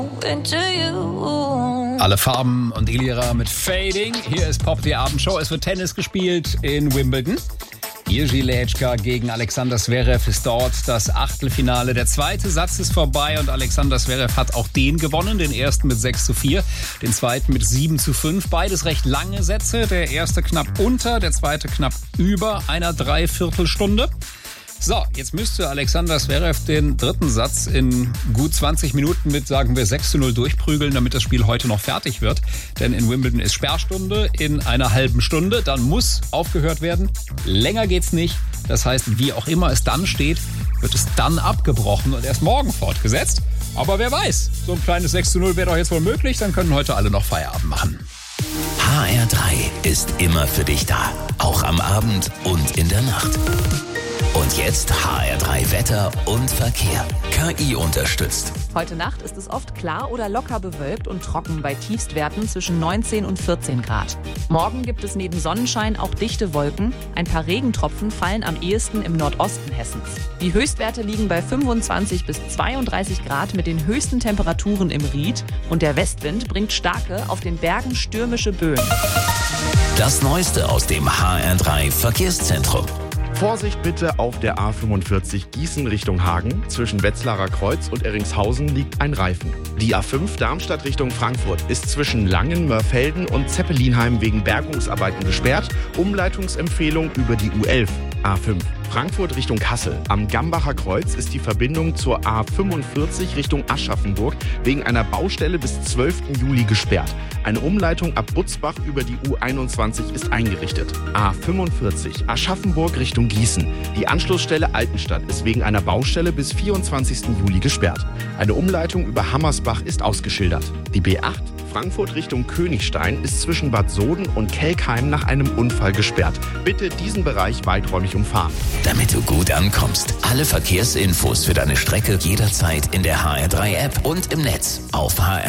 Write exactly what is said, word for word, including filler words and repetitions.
Alle Farben und Ilira mit Fading. Hier ist Pop, die Abendshow. Es wird Tennis gespielt in Wimbledon. Jiří Lečka gegen Alexander Zverev ist dort das Achtelfinale. Der zweite Satz ist vorbei und Alexander Zverev hat auch den gewonnen. Den ersten mit sechs zu vier, den zweiten mit sieben zu fünf. Beides recht lange Sätze. Der erste knapp unter, der zweite knapp über einer Dreiviertelstunde. So, jetzt müsste Alexander Zverev den dritten Satz in gut zwanzig Minuten mit, sagen wir, sechs zu null durchprügeln, damit das Spiel heute noch fertig wird. Denn in Wimbledon ist Sperrstunde in einer halben Stunde. Dann muss aufgehört werden. Länger geht's nicht. Das heißt, wie auch immer es dann steht, wird es dann abgebrochen und erst morgen fortgesetzt. Aber wer weiß, so ein kleines sechs zu null wäre doch jetzt wohl möglich. Dann können heute alle noch Feierabend machen. H R drei ist immer für dich da. Auch am Abend und in der Nacht. Und jetzt H R drei Wetter und Verkehr. K I unterstützt. Heute Nacht ist es oft klar oder locker bewölkt und trocken bei Tiefstwerten zwischen neunzehn und vierzehn Grad. Morgen gibt es neben Sonnenschein auch dichte Wolken. Ein paar Regentropfen fallen am ehesten im Nordosten Hessens. Die Höchstwerte liegen bei fünfundzwanzig bis zweiunddreißig Grad mit den höchsten Temperaturen im Ried. Und der Westwind bringt starke, auf den Bergen stürmische Böen. Das Neueste aus dem H R drei Verkehrszentrum. Vorsicht bitte auf der A fünfundvierzig Gießen Richtung Hagen. Zwischen Wetzlarer Kreuz und Erringshausen liegt ein Reifen. Die A fünf Darmstadt Richtung Frankfurt ist zwischen Langen, Mörfelden und Zeppelinheim wegen Bergungsarbeiten gesperrt. Umleitungsempfehlung über die U elf. A fünf Frankfurt Richtung Kassel. Am Gambacher Kreuz ist die Verbindung zur A fünfundvierzig Richtung Aschaffenburg wegen einer Baustelle bis zwölften Juli gesperrt. Eine Umleitung ab Butzbach über die U einundzwanzig ist eingerichtet. A fünfundvierzig Aschaffenburg Richtung Gießen. Die Anschlussstelle Altenstadt ist wegen einer Baustelle bis vierundzwanzigsten Juli gesperrt. Eine Umleitung über Hammersbach ist ausgeschildert. Die B acht Frankfurt Richtung Königstein ist zwischen Bad Soden und Kelkheim nach einem Unfall gesperrt. Bitte diesen Bereich weiträumig umfahren. Damit du gut ankommst. Alle Verkehrsinfos für deine Strecke jederzeit in der H R drei App und im Netz auf h